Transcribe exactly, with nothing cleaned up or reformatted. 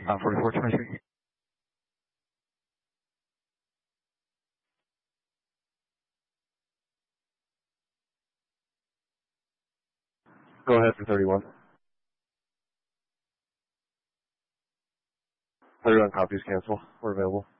Uh, forty-four twenty-three. Go ahead for thirty-one. thirty-one copies cancel. We're available.